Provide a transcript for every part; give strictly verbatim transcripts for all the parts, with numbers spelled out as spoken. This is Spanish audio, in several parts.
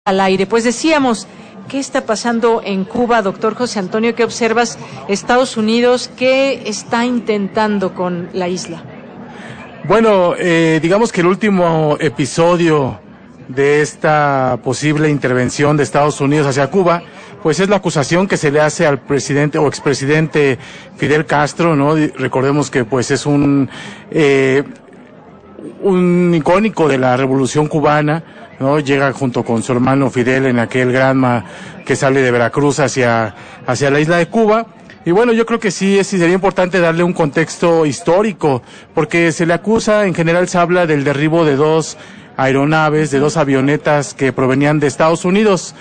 Al aire. Pues decíamos, ¿qué está pasando en Cuba, doctor José Antonio? ¿Qué observas? Estados Unidos, ¿qué está intentando con la isla? Bueno, eh, digamos que el último episodio de esta posible intervención de Estados Unidos hacia Cuba, pues es la acusación que se le hace al presidente o expresidente Fidel Castro, ¿no? Recordemos que pues es un eh, un icónico de la Revolución Cubana, ¿no? Llega junto con su hermano Fidel en aquel Granma que sale de Veracruz hacia, hacia la isla de Cuba. Y bueno, yo creo que sí, sí sería importante darle un contexto histórico, porque se le acusa, en general se habla del derribo de dos aeronaves, de dos avionetas que provenían de Estados Unidos.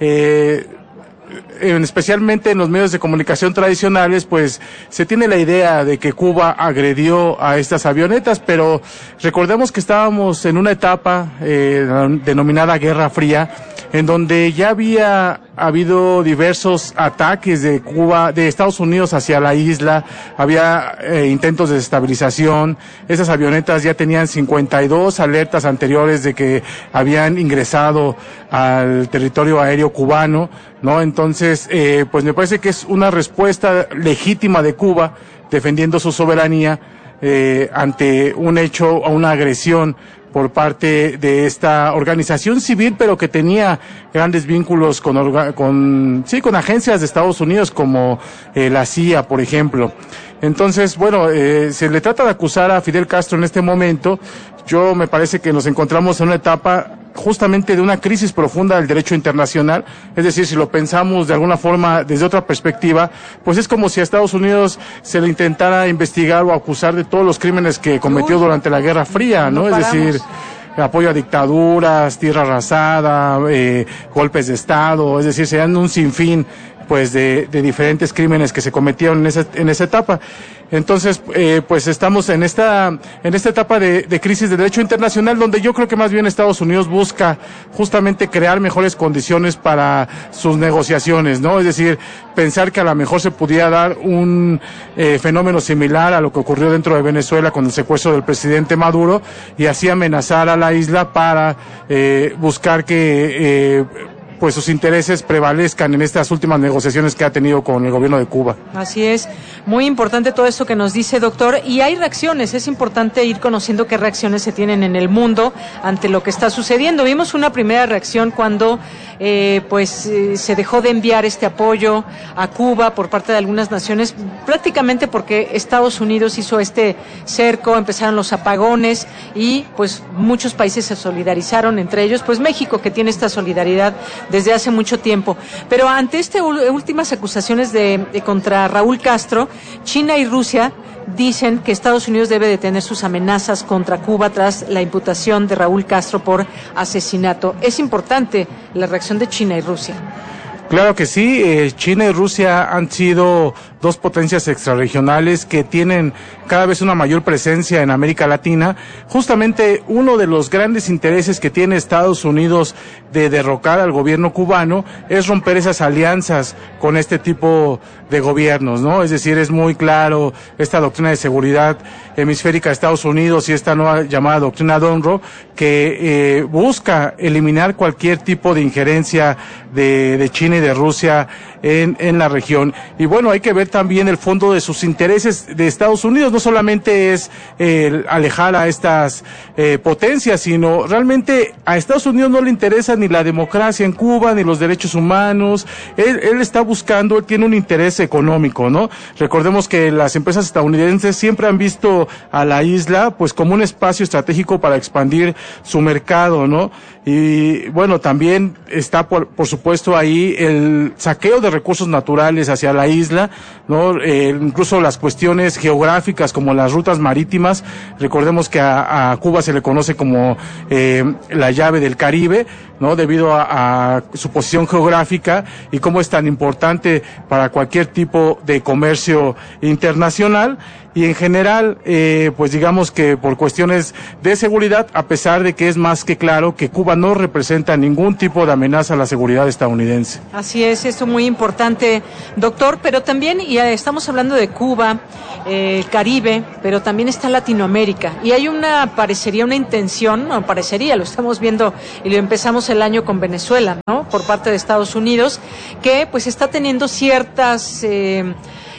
Eh, especialmente en los medios de comunicación tradicionales, pues se tiene la idea de que Cuba agredió a estas avionetas, pero recordemos que estábamos en una etapa eh, denominada Guerra Fría, en donde ya había habido diversos ataques de Cuba, de Estados Unidos hacia la isla, había eh, intentos de desestabilización. Esas avionetas ya tenían cincuenta y dos alertas anteriores de que habían ingresado al territorio aéreo cubano, ¿no? Entonces, eh, pues me parece que es una respuesta legítima de Cuba defendiendo su soberanía eh, ante un hecho o una agresión por parte de esta organización civil, pero que tenía grandes vínculos con, orga, con sí, con agencias de Estados Unidos como eh, la C I A, por ejemplo. Entonces, bueno, eh, se le trata de acusar a Fidel Castro en este momento. Yo me parece que nos encontramos en una etapa justamente de una crisis profunda del derecho internacional, es decir, si lo pensamos de alguna forma desde otra perspectiva, pues es como si a Estados Unidos se le intentara investigar o acusar de todos los crímenes que cometió durante la Guerra Fría, ¿no? Es decir, apoyo a dictaduras, tierra arrasada, eh, golpes de Estado, es decir, serían un sinfín pues de, de diferentes crímenes que se cometieron en esa, en esa etapa. Entonces, eh, pues estamos en esta, en esta etapa de, de crisis de derecho internacional, donde yo creo que más bien Estados Unidos busca justamente crear mejores condiciones para sus negociaciones, ¿no? Es decir, pensar que a lo mejor se pudiera dar un eh, fenómeno similar a lo que ocurrió dentro de Venezuela con el secuestro del presidente Maduro, y así amenazar a la isla para eh, buscar que eh, pues sus intereses prevalezcan en estas últimas negociaciones que ha tenido con el gobierno de Cuba. Así es, muy importante todo esto que nos dice, doctor, y hay reacciones, es importante ir conociendo qué reacciones se tienen en el mundo ante lo que está sucediendo. Vimos una primera reacción cuando eh, pues eh, se dejó de enviar este apoyo a Cuba por parte de algunas naciones, prácticamente porque Estados Unidos hizo este cerco, empezaron los apagones y pues muchos países se solidarizaron, entre ellos pues México, que tiene esta solidaridad desde hace mucho tiempo. Pero ante estas últimas acusaciones de, de contra Raúl Castro, China y Rusia dicen que Estados Unidos debe detener sus amenazas contra Cuba tras la imputación de Raúl Castro por asesinato. Es importante la reacción de China y Rusia. Claro que sí, eh, China y Rusia han sido dos potencias extrarregionales que tienen cada vez una mayor presencia en América Latina. Justamente uno de los grandes intereses que tiene Estados Unidos de derrocar al gobierno cubano es romper esas alianzas con este tipo de gobiernos, ¿no? Es decir, es muy claro esta doctrina de seguridad hemisférica de Estados Unidos y esta nueva llamada doctrina Donro, que eh, busca eliminar cualquier tipo de injerencia de, de China y de Rusia en, en la región. Y bueno, hay que ver también el fondo de sus intereses de Estados Unidos. No solamente es eh, alejar a estas eh, potencias, sino realmente a Estados Unidos no le interesa ni la democracia en Cuba, ni los derechos humanos. Él, él está buscando, él tiene un interés económico, ¿no? Recordemos que las empresas estadounidenses siempre han visto a la isla pues como un espacio estratégico para expandir su mercado, ¿no? Y bueno, también está por, por supuesto ahí el saqueo de recursos naturales hacia la isla, ¿no? Eh, incluso las cuestiones geográficas como las rutas marítimas. Recordemos que a, a Cuba se le conoce como eh, la llave del Caribe, ¿no? Debido a, a su posición geográfica y cómo es tan importante para cualquier tipo de comercio internacional. Y en general, eh, pues digamos que por cuestiones de seguridad, a pesar de que es más que claro que Cuba no representa ningún tipo de amenaza a la seguridad estadounidense. Así es, esto es muy importante, doctor, pero también, y estamos hablando de Cuba, eh, el Caribe, pero también está Latinoamérica, y hay una, parecería una intención, no parecería, lo estamos viendo y lo empezamos el año con Venezuela, ¿no? Por parte de Estados Unidos, que pues está teniendo ciertas... Eh,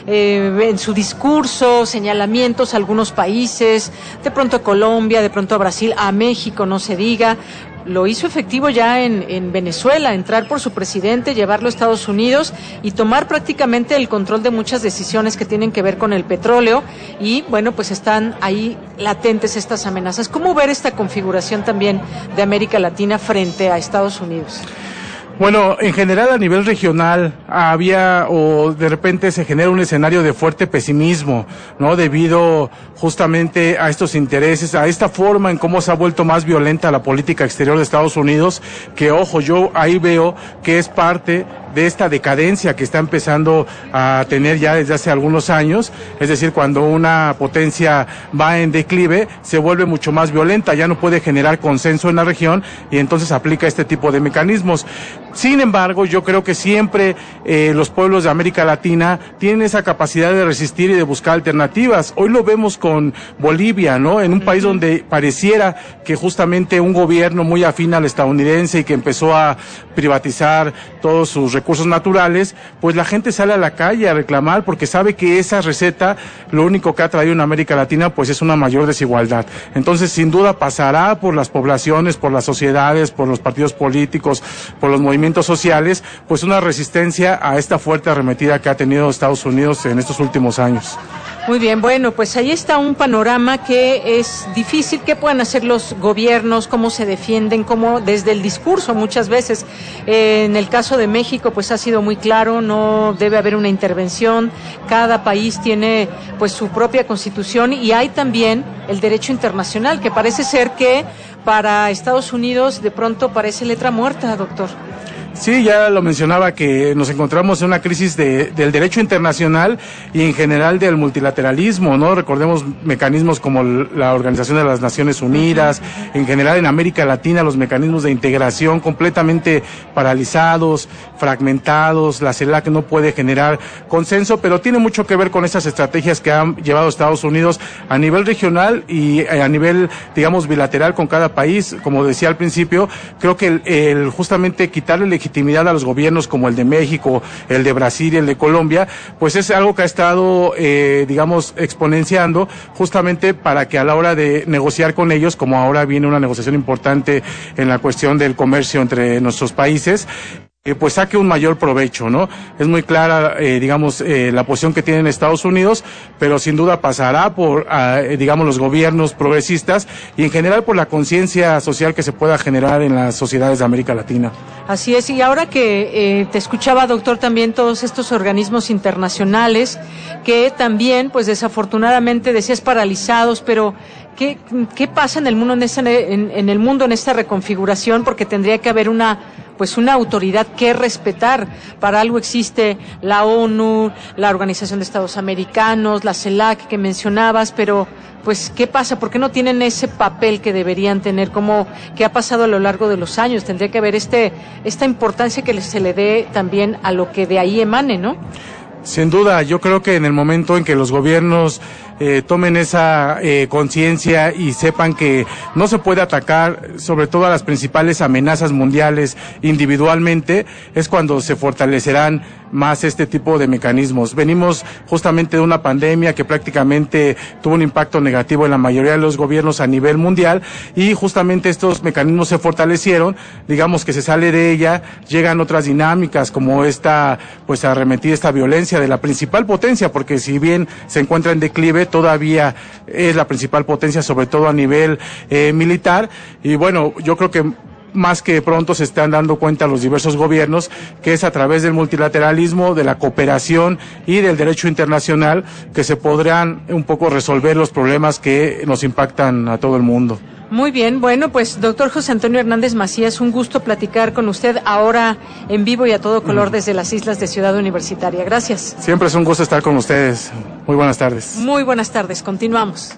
Eh, en su discurso, señalamientos a algunos países, de pronto a Colombia, de pronto a Brasil, a México, no se diga. Lo hizo efectivo ya en, en Venezuela, entrar por su presidente, llevarlo a Estados Unidos y tomar prácticamente el control de muchas decisiones que tienen que ver con el petróleo y, bueno, pues están ahí latentes estas amenazas. ¿Cómo ver esta configuración también de América Latina frente a Estados Unidos? Bueno, en general a nivel regional había o de repente se genera un escenario de fuerte pesimismo, ¿no? Debido justamente a estos intereses, a esta forma en cómo se ha vuelto más violenta la política exterior de Estados Unidos, que ojo, yo ahí veo que es parte de esta decadencia que está empezando a tener ya desde hace algunos años, es decir, cuando una potencia va en declive, se vuelve mucho más violenta, ya no puede generar consenso en la región y entonces aplica este tipo de mecanismos. Sin embargo, yo creo que siempre eh, los pueblos de América Latina tienen esa capacidad de resistir y de buscar alternativas. Hoy lo vemos con Bolivia, ¿no? En un país donde pareciera que justamente un gobierno muy afín al estadounidense y que empezó a privatizar todos sus recursos naturales, pues la gente sale a la calle a reclamar porque sabe que esa receta lo único que ha traído en América Latina pues es una mayor desigualdad. Entonces, sin duda pasará por las poblaciones, por las sociedades, por los partidos políticos, por los movimientos sociales, pues una resistencia a esta fuerte arremetida que ha tenido Estados Unidos en estos últimos años. Muy bien, bueno, pues ahí está un panorama que es difícil. ¿Qué pueden hacer los gobiernos? ¿Cómo se defienden? ¿Cómo desde el discurso muchas veces? Eh, en el caso de México, pues ha sido muy claro, no debe haber una intervención. Cada país tiene pues su propia constitución y hay también el derecho internacional, que parece ser que para Estados Unidos de pronto parece letra muerta, doctor. Sí, ya lo mencionaba que nos encontramos en una crisis de, del derecho internacional y en general del multilateralismo, ¿no? Recordemos mecanismos como la Organización de las Naciones Unidas, en general en América Latina los mecanismos de integración completamente paralizados, fragmentados, la CELAC no puede generar consenso, pero tiene mucho que ver con esas estrategias que han llevado Estados Unidos a nivel regional y a nivel, digamos, bilateral con cada país. Como decía al principio, creo que el, el justamente quitarle legitimidad a los gobiernos como el de México, el de Brasil y el de Colombia, pues es algo que ha estado, eh, digamos, exponenciando justamente para que a la hora de negociar con ellos, como ahora viene una negociación importante en la cuestión del comercio entre nuestros países, Eh, pues saque un mayor provecho, ¿no? Es muy clara, eh, digamos, eh, la posición que tienen Estados Unidos, pero sin duda pasará por, eh, digamos, los gobiernos progresistas y en general por la conciencia social que se pueda generar en las sociedades de América Latina. Así es, y ahora que eh, te escuchaba, doctor, también todos estos organismos internacionales que también, pues desafortunadamente decías paralizados, pero ¿qué, qué pasa en el mundo en, esta, en, en el mundo en esta reconfiguración? Porque tendría que haber una pues una autoridad que respetar. Para algo existe la ONU, la Organización de Estados Americanos, la CELAC que mencionabas, pero pues ¿qué pasa? ¿Por qué no tienen ese papel que deberían tener? Como que ha pasado a lo largo de los años, tendría que haber este esta importancia que se le dé también a lo que de ahí emane, ¿no? Sin duda, yo creo que en el momento en que los gobiernos eh, tomen esa eh, conciencia y sepan que no se puede atacar sobre todo a las principales amenazas mundiales individualmente, es cuando se fortalecerán más este tipo de mecanismos. Venimos justamente de una pandemia que prácticamente tuvo un impacto negativo en la mayoría de los gobiernos a nivel mundial y justamente estos mecanismos se fortalecieron, digamos que se sale de ella, llegan otras dinámicas como esta, pues arremetida esta violencia de la principal potencia, porque si bien se encuentra en declive, todavía es la principal potencia, sobre todo a nivel eh, militar, y bueno, yo creo que más que pronto se están dando cuenta los diversos gobiernos que es a través del multilateralismo, de la cooperación y del derecho internacional que se podrán un poco resolver los problemas que nos impactan a todo el mundo. Muy bien, bueno, pues doctor José Antonio Hernández Macías, un gusto platicar con usted ahora en vivo y a todo color desde las islas de Ciudad Universitaria. Gracias. Siempre es un gusto estar con ustedes. Muy buenas tardes. Muy buenas tardes, continuamos.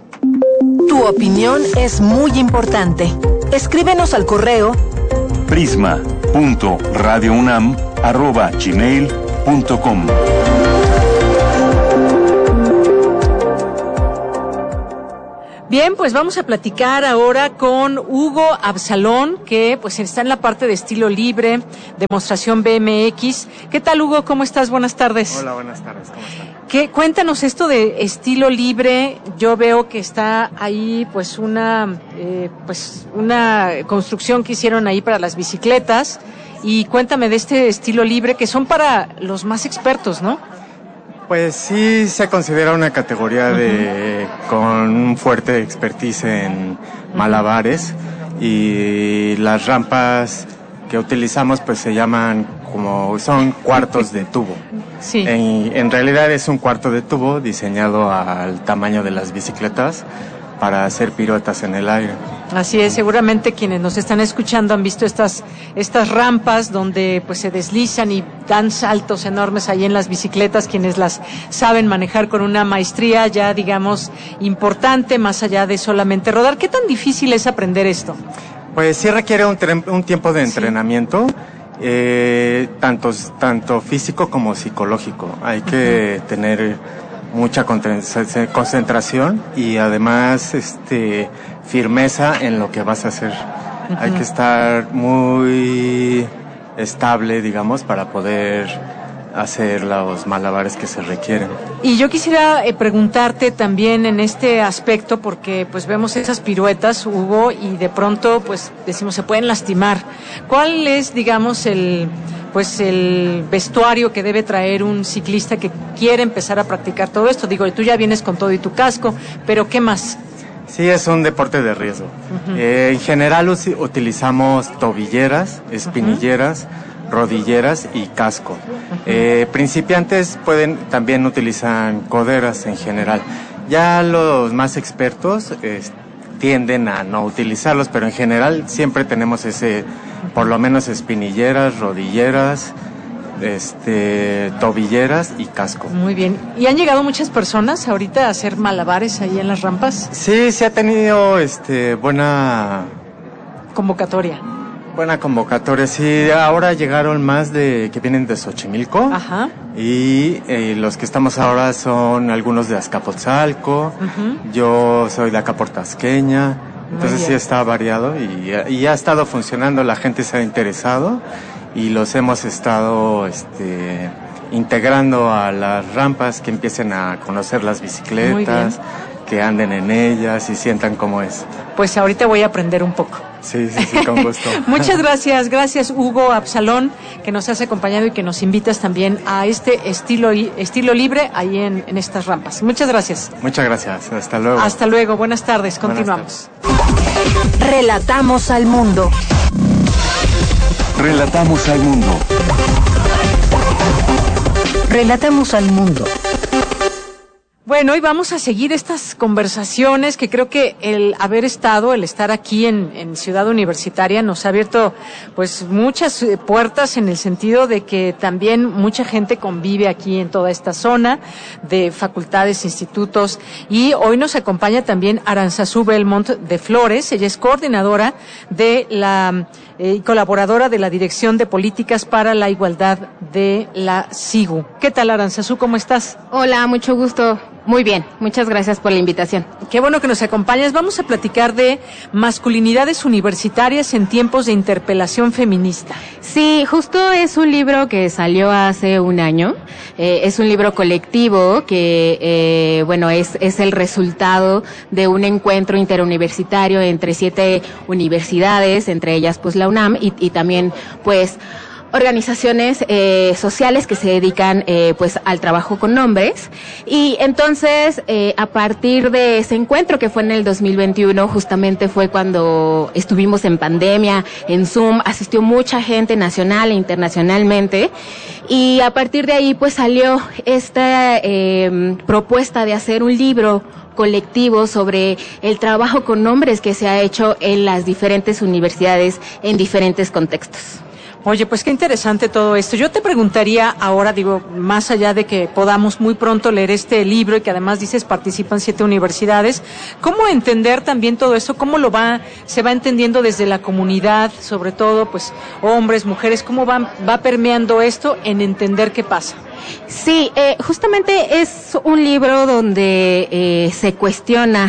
Tu opinión es muy importante. Escríbenos al correo prisma punto radio unam arroba gmail punto com. Bien, pues vamos a platicar ahora con Hugo Absalón, que pues está en la parte de estilo libre, demostración B M X. ¿Qué tal, Hugo? ¿Cómo estás? Buenas tardes. Hola, buenas tardes. ¿Cómo están? ¿Qué? Cuéntanos esto de estilo libre. Yo veo que está ahí pues una eh, pues una construcción que hicieron ahí para las bicicletas. Y cuéntame de este estilo libre, que son para los más expertos, ¿no? Pues sí se considera una categoría de uh-huh. con un fuerte expertise en malabares, y las rampas que utilizamos pues se llaman como son cuartos de tubo. Sí. En, en realidad es un cuarto de tubo diseñado al tamaño de las bicicletas para hacer piruetas en el aire. Así es, seguramente quienes nos están escuchando han visto estas estas rampas donde pues se deslizan y dan saltos enormes ahí en las bicicletas, quienes las saben manejar con una maestría ya digamos importante, más allá de solamente rodar. ¿Qué tan difícil es aprender esto? Pues sí requiere un, tre- un tiempo de entrenamiento, sí. eh, tanto, tanto físico como psicológico. Hay que uh-huh. tener mucha concentración y además este firmeza en lo que vas a hacer. Uh-huh. Hay que estar muy estable, digamos, para poder hacer los malabares que se requieren. Y yo quisiera eh, preguntarte también en este aspecto, porque pues vemos esas piruetas, Hugo, y de pronto pues decimos se pueden lastimar. ¿Cuál es, digamos, el pues el vestuario que debe traer un ciclista que quiere empezar a practicar todo esto? Digo, tú ya vienes con todo y tu casco, pero ¿qué más? Sí, es un deporte de riesgo. Uh-huh. Eh, en general us- utilizamos tobilleras, espinilleras, uh-huh. rodilleras y casco. Uh-huh. Eh, principiantes pueden también utilizan coderas en general. Ya los más expertos eh, tienden a no utilizarlos, pero en general siempre tenemos ese, por lo menos espinilleras, rodilleras, este, tobilleras y casco. Muy bien. ¿Y han llegado muchas personas ahorita a hacer malabares ahí en las rampas? Sí, se ha tenido este buena convocatoria. Buena convocatoria, sí. Ahora llegaron más de que vienen de Xochimilco. Ajá. Y eh, los que estamos ahora son algunos de Azcapotzalco. Uh-huh. Yo soy de Acaportasqueña. Entonces sí está variado y, y ha estado funcionando. La gente se ha interesado y los hemos estado este, integrando a las rampas, que empiecen a conocer las bicicletas, que anden en ellas y sientan cómo es. Pues ahorita voy a aprender un poco. Sí, sí, sí, con gusto. Muchas gracias, gracias Hugo Absalón, que nos has acompañado y que nos invitas también a este estilo estilo libre ahí en, en estas rampas. Muchas gracias. Muchas gracias, hasta luego. Hasta luego, buenas tardes, continuamos. Buenas tardes. Relatamos al mundo. Relatamos al mundo. Relatamos al mundo. Bueno, hoy vamos a seguir estas conversaciones que creo que el haber estado, el estar aquí en, en Ciudad Universitaria nos ha abierto pues muchas puertas, en el sentido de que también mucha gente convive aquí en toda esta zona de facultades, institutos, y hoy nos acompaña también Aranzazú Belmont de Flores. Ella es coordinadora de la y eh, colaboradora de la Dirección de Políticas para la Igualdad de la SIGU. ¿Qué tal, Aranzazú? ¿Cómo estás? Hola, mucho gusto. Muy bien, muchas gracias por la invitación. Qué bueno que nos acompañas. Vamos a platicar de masculinidades universitarias en tiempos de interpelación feminista. Sí, justo es un libro que salió hace un año. Eh, es un libro colectivo que, eh, bueno, es, es el resultado de un encuentro interuniversitario entre siete universidades, entre ellas pues la UNAM y, y también pues organizaciones eh, sociales que se dedican eh, pues al trabajo con hombres. Y entonces eh, a partir de ese encuentro, que fue en el dos mil veintiuno, justamente fue cuando estuvimos en pandemia, en Zoom, asistió mucha gente nacional e internacionalmente, y a partir de ahí pues salió esta eh, propuesta de hacer un libro colectivo sobre el trabajo con hombres que se ha hecho en las diferentes universidades en diferentes contextos. Oye, pues qué interesante todo esto. Yo te preguntaría ahora, digo, más allá de que podamos muy pronto leer este libro y que además dices participan siete universidades, ¿cómo entender también todo esto? ¿Cómo lo va, se va entendiendo desde la comunidad, sobre todo, pues, hombres, mujeres? ¿Cómo va, va permeando esto en entender qué pasa? Sí, eh, justamente es un libro donde eh, se cuestiona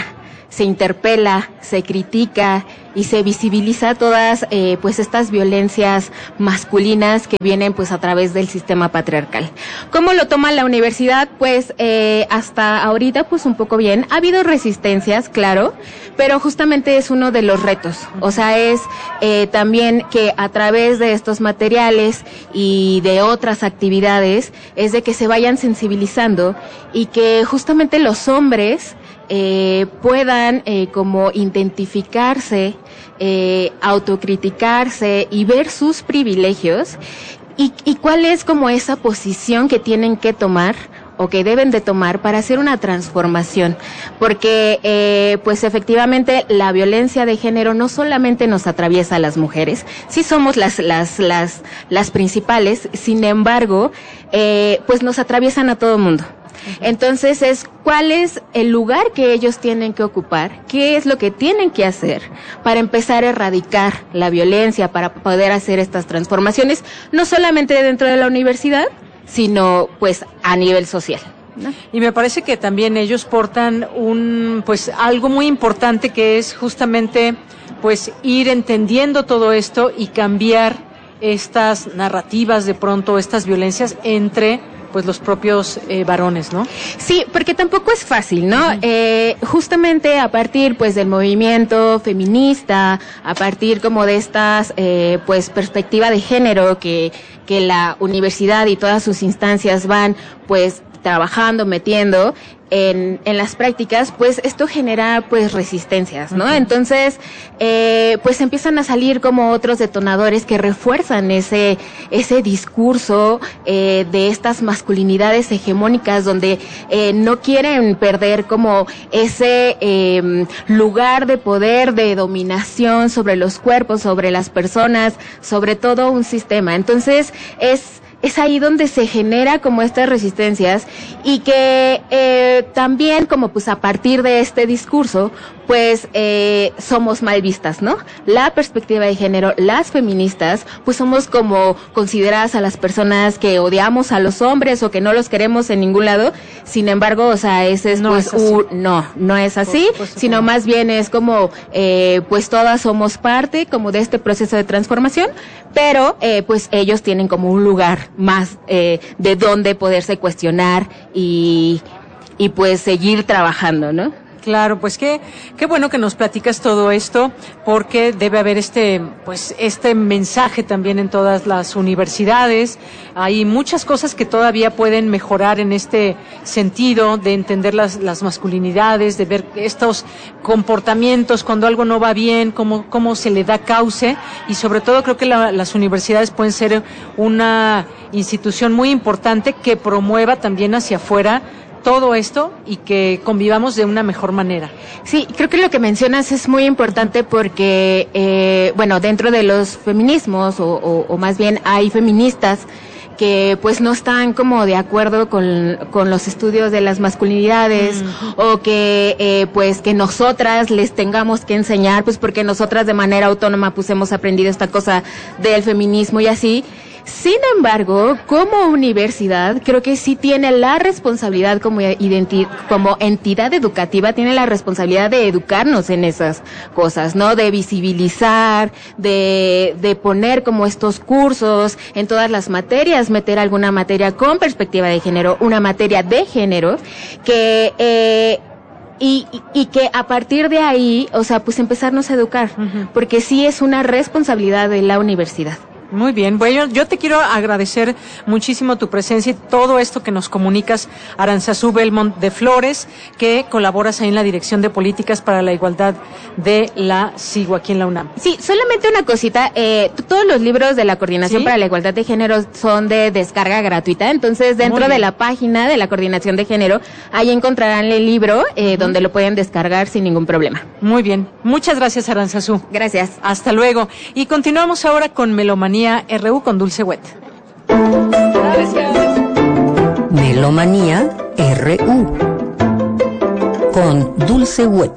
se interpela, se critica y se visibiliza todas eh, pues estas violencias masculinas que vienen pues a través del sistema patriarcal. ¿Cómo lo toma la universidad? Pues eh, hasta ahorita pues un poco bien. Ha habido resistencias, claro, pero justamente es uno de los retos. O sea, es eh, también que a través de estos materiales y de otras actividades es de que se vayan sensibilizando y que justamente los hombres Eh, puedan eh, como identificarse, eh, autocriticarse y ver sus privilegios y, y cuál es como esa posición que tienen que tomar o que deben de tomar para hacer una transformación, porque eh, pues efectivamente la violencia de género no solamente nos atraviesa a las mujeres, sí somos las las las las principales, sin embargo, eh, pues nos atraviesan a todo el mundo. Entonces es cuál es el lugar que ellos tienen que ocupar, qué es lo que tienen que hacer para empezar a erradicar la violencia, para poder hacer estas transformaciones, no solamente dentro de la universidad, sino pues a nivel social, ¿no? Y me parece que también ellos portan un pues algo muy importante, que es justamente pues ir entendiendo todo esto y cambiar estas narrativas, de pronto estas violencias entre pues los propios eh, varones, ¿no? Sí, porque tampoco es fácil, ¿no? Uh-huh. Eh, justamente a partir pues del movimiento feminista, a partir como de estas eh, pues perspectiva de género que que la universidad y todas sus instancias van pues trabajando, metiendo en, en las prácticas, pues esto genera pues resistencias, ¿no? Uh-huh. Entonces, eh, pues empiezan a salir como otros detonadores que refuerzan ese, ese discurso eh, de estas masculinidades hegemónicas donde eh, no quieren perder como ese eh, lugar de poder, de dominación sobre los cuerpos, sobre las personas, sobre todo un sistema. Entonces, es Es ahí donde se genera como estas resistencias y que eh, también como pues a partir de este discurso pues eh, somos mal vistas, ¿no? La perspectiva de género, las feministas, pues somos como consideradas a las personas que odiamos a los hombres o que no los queremos en ningún lado. Sin embargo, o sea, ese es no pues es así. un, no, no es así, pues, pues, sino más bien es como eh, pues todas somos parte como de este proceso de transformación, pero eh, pues ellos tienen como un lugar más eh, de donde poderse cuestionar y y pues seguir trabajando, ¿no? Claro, pues qué qué bueno que nos platicas todo esto, porque debe haber este pues este mensaje también en todas las universidades. Hay muchas cosas que todavía pueden mejorar en este sentido de entender las las masculinidades, de ver estos comportamientos cuando algo no va bien, cómo cómo se le da cauce, y sobre todo creo que la, las universidades pueden ser una institución muy importante que promueva también hacia afuera todo esto y que convivamos de una mejor manera. Sí, creo que lo que mencionas es muy importante porque, eh, bueno, dentro de los feminismos, o, o, o más bien hay feministas que pues no están como de acuerdo con, con los estudios de las masculinidades, mm. o que eh, pues que nosotras les tengamos que enseñar, pues porque nosotras de manera autónoma pues hemos aprendido esta cosa del feminismo y así. Sin embargo, como universidad, creo que sí tiene la responsabilidad como, identi- como entidad educativa, tiene la responsabilidad de educarnos en esas cosas, ¿no? De visibilizar, de, de poner como estos cursos en todas las materias, meter alguna materia con perspectiva de género, una materia de género, que, eh, Y, y, y que a partir de ahí, o sea, pues empezarnos a educar, uh-huh. porque sí es una responsabilidad de la universidad. Muy bien, bueno, yo te quiero agradecer muchísimo tu presencia y todo esto que nos comunicas, Aranzazú Belmont de Flores, que colaboras ahí en la Dirección de Políticas para la Igualdad de la SIGUA aquí en la UNAM. Sí, solamente una cosita, eh, todos los libros de la Coordinación ¿Sí? para la Igualdad de Género son de descarga gratuita, entonces dentro de la página de la Coordinación de Género, ahí encontrarán el libro eh, uh-huh. donde lo pueden descargar sin ningún problema. Muy bien, muchas gracias, Aranzazú. Gracias. Hasta luego. Y continuamos ahora con Melomanía R U con Dulce Wet. Gracias. Melomanía R U con Dulce Wet.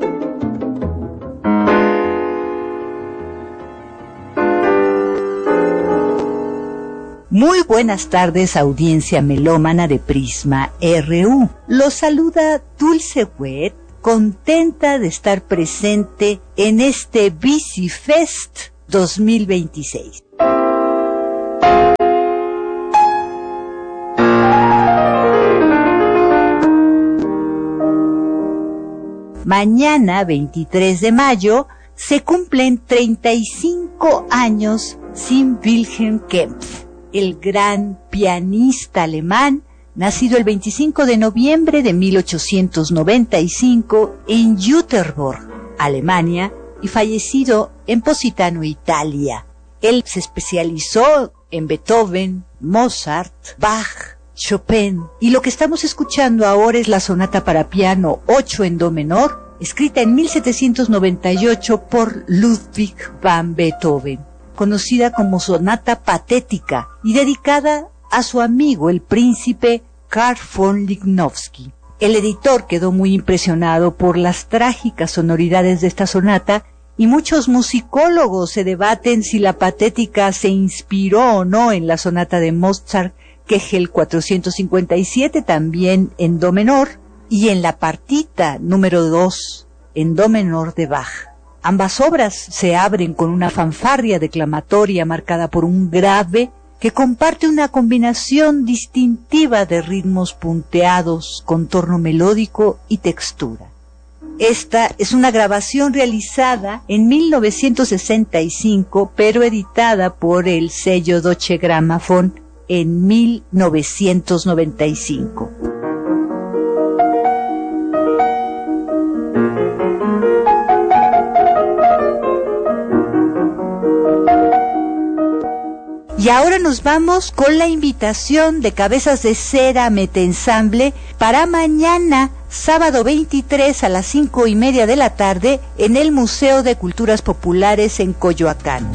Muy buenas tardes, audiencia melómana de Prisma R U. Los saluda Dulce Wet contenta de estar presente en este Bicifest dos mil veintiséis. Mañana, veintitrés de mayo, se cumplen treinta y cinco años sin Wilhelm Kempff, el gran pianista alemán, nacido el veinticinco de noviembre de mil ochocientos noventa y cinco en Jüterbog, Alemania, y fallecido en Positano, Italia. Él se especializó en Beethoven, Mozart, Bach, Chopin, y lo que estamos escuchando ahora es la sonata para piano ocho en do menor, escrita en mil setecientos noventa y ocho por Ludwig van Beethoven, conocida como sonata patética y dedicada a su amigo el príncipe Carl von Lichnowsky. El editor quedó muy impresionado por las trágicas sonoridades de esta sonata y muchos musicólogos se debaten si la patética se inspiró o no en la sonata de Mozart, Kegel cuatrocientos cincuenta y siete, también en do menor, y en la partita número dos en do menor de Bach. Ambas obras se abren con una fanfarria declamatoria marcada por un grave que comparte una combinación distintiva de ritmos punteados, contorno melódico y textura. Esta es una grabación realizada en mil novecientos sesenta y cinco, pero editada por el sello Deutsche Grammophon en mil novecientos noventa y cinco. Y ahora nos vamos con la invitación de Cabezas de Cera Metensamble para mañana, sábado veintitrés a las cinco y media de la tarde, en el Museo de Culturas Populares en Coyoacán.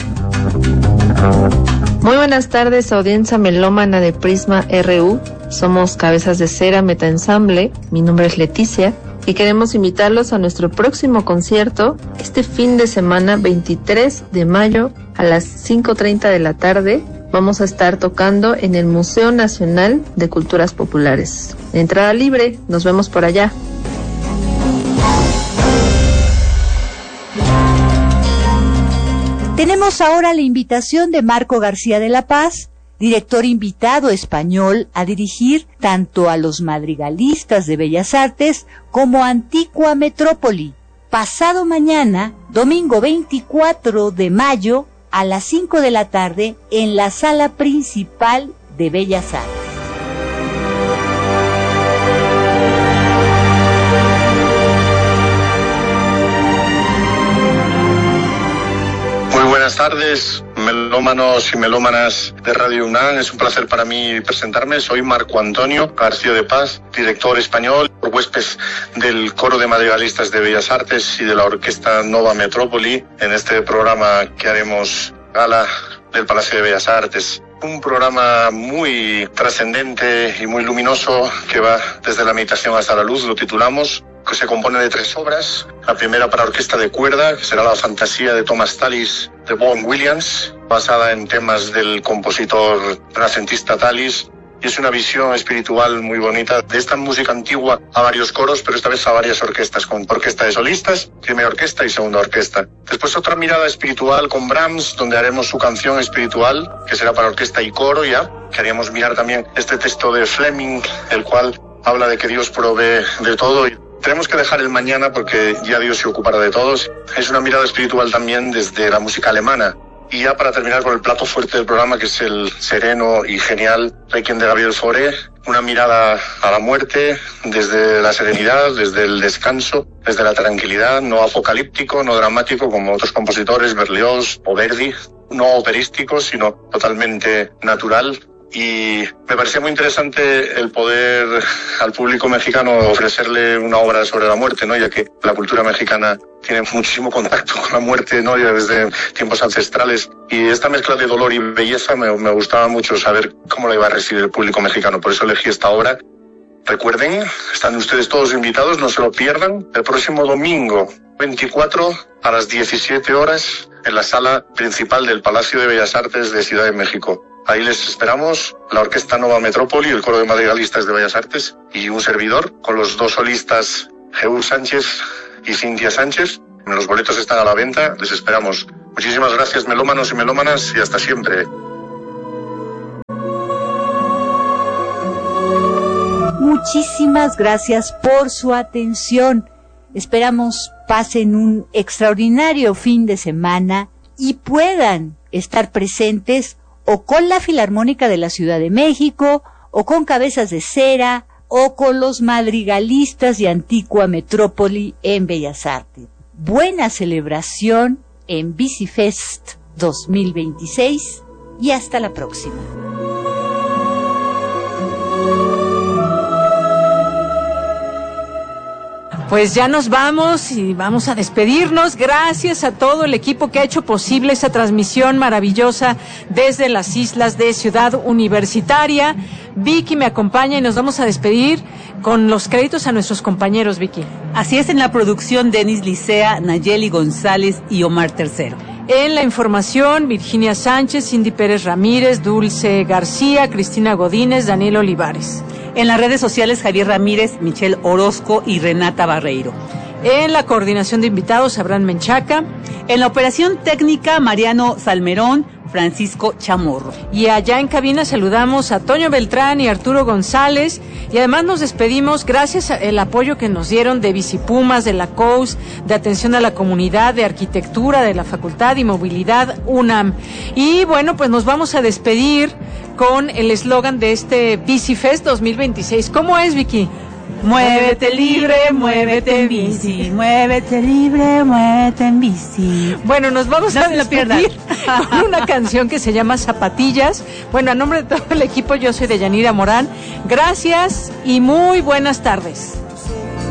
Muy buenas tardes, audiencia melómana de Prisma R U. Somos Cabezas de Cera Metensamble. Mi nombre es Leticia y queremos invitarlos a nuestro próximo concierto este fin de semana, veintitrés de mayo, a las cinco treinta de la tarde. Vamos a estar tocando en el Museo Nacional de Culturas Populares. Entrada libre, nos vemos por allá. Tenemos ahora la invitación de Marco García de la Paz, director invitado español, a dirigir tanto a los madrigalistas de Bellas Artes como a Antigua Metrópoli. Pasado mañana, domingo veinticuatro de mayo, a las cinco de la tarde, en la sala principal de Bellas Artes. Muy buenas tardes, melómanos y melómanas de Radio UNAM. Es un placer para mí presentarme. Soy Marco Antonio García de Paz, director español, huésped del Coro de Madrigalistas de Bellas Artes y de la Orquesta Nova Metrópoli en este programa que haremos gala del Palacio de Bellas Artes. Un programa muy trascendente y muy luminoso que va desde la meditación hasta la luz, lo titulamos, que se compone de tres obras. La primera para orquesta de cuerda, que será la fantasía de Thomas Tallis de Vaughan Williams, basada en temas del compositor renacentista Tallis. Y es una visión espiritual muy bonita de esta música antigua a varios coros, pero esta vez a varias orquestas, con orquesta de solistas, primera orquesta y segunda orquesta. Después otra mirada espiritual con Brahms, donde haremos su canción espiritual, que será para orquesta y coro ya. Queríamos mirar también este texto de Fleming, el cual habla de que Dios provee de todo. Y tenemos que dejar el mañana porque ya Dios se ocupará de todos. Es una mirada espiritual también desde la música alemana. Y ya para terminar con el plato fuerte del programa, que es el sereno y genial Requiem de Gabriel Fauré, una mirada a la muerte desde la serenidad, desde el descanso, desde la tranquilidad, no apocalíptico, no dramático como otros compositores, Berlioz o Verdi, no operístico, sino totalmente natural. Y me parecía muy interesante el poder al público mexicano ofrecerle una obra sobre la muerte, ¿no? Ya que la cultura mexicana tiene muchísimo contacto con la muerte, ¿no? Ya desde tiempos ancestrales. Y esta mezcla de dolor y belleza me, me gustaba mucho saber cómo la iba a recibir el público mexicano. Por eso elegí esta obra. Recuerden, están ustedes todos invitados, no se lo pierdan. El próximo domingo veinticuatro a las diecisiete horas en la sala principal del Palacio de Bellas Artes de Ciudad de México. Ahí les esperamos, la Orquesta Nova Metrópoli, el Coro de Madrigalistas de Bellas Artes y un servidor, con los dos solistas Jesús Sánchez y Cintia Sánchez. Los boletos están a la venta, les esperamos. Muchísimas gracias, melómanos y melómanas, y hasta siempre. Muchísimas gracias por su atención. Esperamos pasen un extraordinario fin de semana y puedan estar presentes o con la Filarmónica de la Ciudad de México, o con Cabezas de Cera, o con los madrigalistas de Antigua Metrópoli en Bellas Artes. Buena celebración en Bicifest dos mil veintiséis y hasta la próxima. Pues ya nos vamos y vamos a despedirnos. Gracias a todo el equipo que ha hecho posible esa transmisión maravillosa desde las islas de Ciudad Universitaria. Vicky me acompaña y nos vamos a despedir con los créditos a nuestros compañeros, Vicky. Así es, en la producción Denis Licea, Nayeli González y Omar Tercero. En la información, Virginia Sánchez, Cindy Pérez Ramírez, Dulce García, Cristina Godínez, Daniel Olivares. En las redes sociales, Javier Ramírez, Michelle Orozco y Renata Barreiro. En la coordinación de invitados, Abraham Menchaca. En la operación técnica, Mariano Salmerón, Francisco Chamorro. Y allá en cabina saludamos a Toño Beltrán y Arturo González. Y además nos despedimos gracias al apoyo que nos dieron de Bicipumas, de la C O U S, de Atención a la Comunidad, de Arquitectura, de la Facultad y Movilidad UNAM. Y bueno, pues nos vamos a despedir con el eslogan de este Bicifest dos mil veintiséis. ¿Cómo es, Vicky? Muévete libre, muévete en bici, muévete libre, muévete en bici. Bueno, nos vamos no a despedir con una canción que se llama Zapatillas. Bueno, a nombre de todo el equipo, yo soy Deyanira Morán. Gracias y muy buenas tardes.